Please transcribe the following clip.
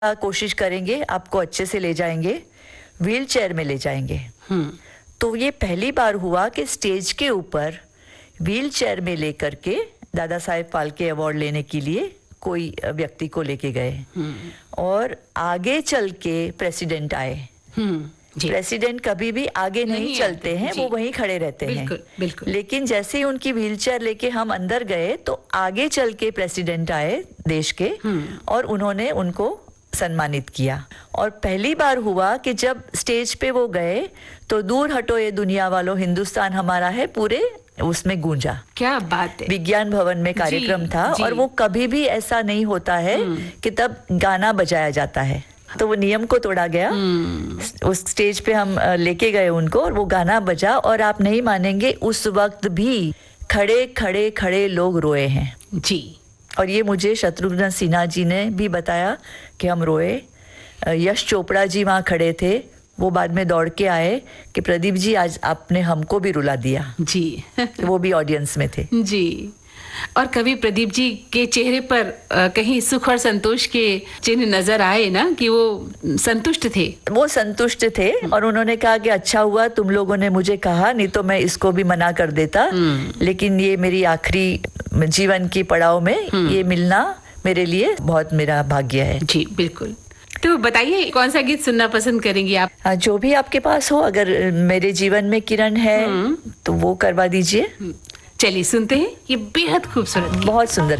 कोशिश करेंगे, आपको अच्छे से ले जाएंगे, व्हील चेयर में ले जाएंगे। तो ये पहली बार हुआ कि स्टेज के ऊपर व्हील चेयर में लेकर के दादा साहेब फाल्के अवार्ड लेने के लिए कोई व्यक्ति को लेके गए और आगे चल के प्रेसिडेंट आए। प्रेसिडेंट कभी भी आगे नहीं चलते हैं, वो वहीं खड़े रहते हैं। बिल्कुल। लेकिन जैसे ही उनकी व्हीलचेयर लेके हम अंदर गए तो आगे चल के प्रेसिडेंट आए देश के और उन्होंने उनको सम्मानित किया। और पहली बार हुआ कि जब स्टेज पे वो गए तो दूर हटो ये दुनिया वालों, हिंदुस्तान हमारा है पूरे उसमें गूंजा। क्या बात है। विज्ञान भवन में कार्यक्रम था और वो कभी भी ऐसा नहीं होता है कि तब गाना बजाया जाता है, तो वो नियम को तोड़ा गया। उस स्टेज पे हम लेके गए उनको और वो गाना बजा और आप नहीं मानेंगे उस वक्त भी खड़े लोग रोए हैं जी। और ये मुझे शत्रुघ्न सिन्हा जी ने भी बताया कि हम रोए। यश चोपड़ा जी वहाँ खड़े थे, वो बाद में दौड़ के आए कि प्रदीप जी आज आपने हमको भी रुला दिया जी। वो भी ऑडियंस में थे जी। और कभी प्रदीप जी के चेहरे पर कहीं सुख और संतोष के चिन्ह नजर आए ना कि वो संतुष्ट थे? वो संतुष्ट थे और उन्होंने कहा कि अच्छा हुआ तुम लोगों ने मुझे कहा, नहीं तो मैं इसको भी मना कर देता। लेकिन ये मेरी आखिरी जीवन की पड़ाव में ये मिलना मेरे लिए बहुत मेरा भाग्य है। जी बिल्कुल। तो बताइए कौन सा गीत सुनना पसंद करेंगी आप? जो भी आपके पास हो, अगर मेरे जीवन में किरण है तो वो करवा दीजिए। चलिए सुनते हैं, ये बेहद खूबसूरत, बहुत सुंदर